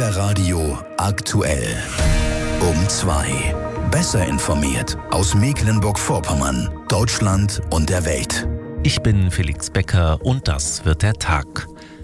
Bürgerradio aktuell. Um 2. Besser informiert aus Mecklenburg-Vorpommern, Deutschland und der Welt. Ich bin Felix Becker und das wird der Tag.